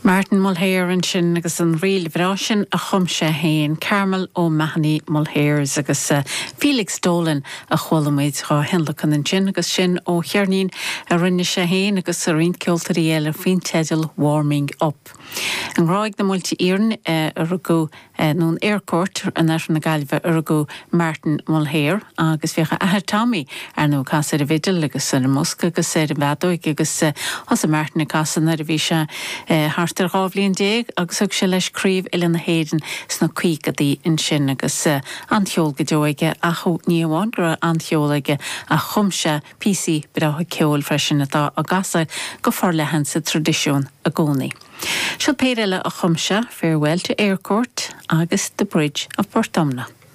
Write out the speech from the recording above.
Martin Mulhare an sin agus an riil bhrásin a chumse hain Carmel ó Mahony Mulhare agus Felix Dolan a cholamuid rá henlachan an sin agus sin ó chearnín a rinne sé hain agus a rint ceoltarí eile fin tedal warming up. An ráig na multi iarn go nún aircourt an ar na gailbh go Martin Mulhare agus bhecha ahar Tommy ar nó casa a vidal agus ar musca agus ar bhadóig agus has a Martin a casa na a bhí se hartar gábhlíon déag agus ag se leis críomh ile na héidir sna cuiig a dí in sin agus antheol go dóige a chu níomháin gur antheolaige a chumse PC bratha ceol freisin atá a gasa go far lehan sa tradiisiún a gcónaí. Siúl péireile a chumse farewell to Aircourt agus the Bridge of Portumna.